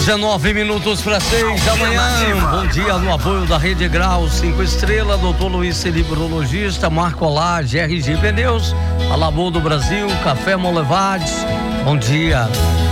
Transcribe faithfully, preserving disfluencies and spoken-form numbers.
dezenove minutos para seis da manhã. Bom dia no apoio da Rede Grau cinco estrelas, doutor Luiz Felipe, urologista, Marco Olá, G R G Pneus, Alabô do Brasil, Café Molevades. Bom dia.